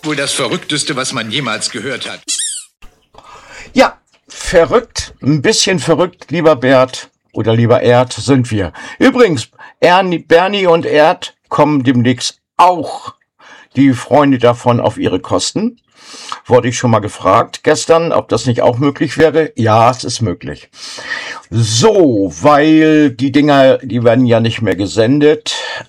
Wohl das Verrückteste, was man jemals gehört hat. Ja, verrückt, ein bisschen verrückt, lieber Bert oder lieber Erd, sind wir. Übrigens, Bernie und Erd kommen demnächst auch, die Freunde davon, auf ihre Kosten. Wurde ich schon mal gefragt gestern, ob das nicht auch möglich wäre. Ja, es ist möglich. So, weil die Dinger, die werden ja nicht mehr gesendet.